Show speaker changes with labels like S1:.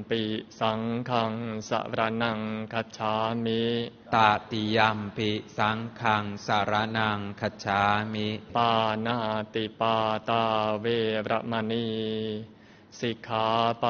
S1: ปิสังฆังสรณังคัจฉามิ
S2: ตติยัมปิสังฆังสรณังคัจฉามิ
S1: ปานาติปาตาเวระมณีสิกขาป